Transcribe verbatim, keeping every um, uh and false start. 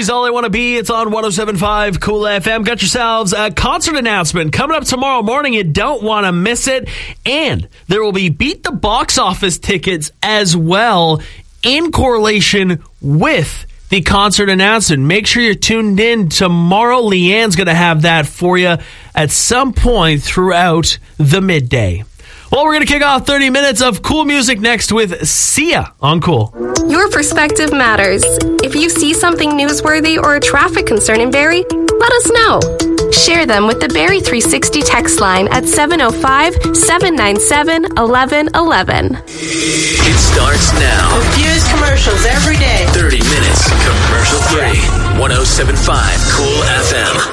Barry's All I Want to Be. It's on one oh seven point five Cool F M. Got yourselves a concert announcement coming up tomorrow morning. You don't want to miss it. And there will be Beat the Box Office tickets as well in correlation with the concert announcement. Make sure you're tuned in tomorrow. Leanne's going to have that for you at some point throughout the midday. Well, we're going to kick off thirty minutes of cool music next with Sia on Cool. Your perspective matters. If you see something newsworthy or a traffic concern in Barrie, let us know. Share them with the Barrie three sixty text line at seven oh five, seven nine seven, one one one one. It starts now. Refuse commercials every day. thirty minutes commercial free. one oh seven point five Cool F M.